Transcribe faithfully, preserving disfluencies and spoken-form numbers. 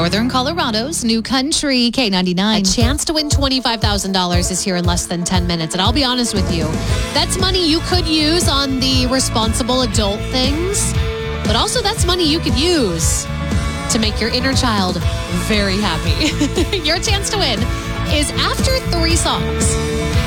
Northern Colorado's new country K ninety-nine. A chance to win twenty-five thousand dollars is here in less than ten minutes. And I'll be honest with you, that's money you could use on the responsible adult things, but also that's money you could use to make your inner child very happy. Your chance to win is after three songs.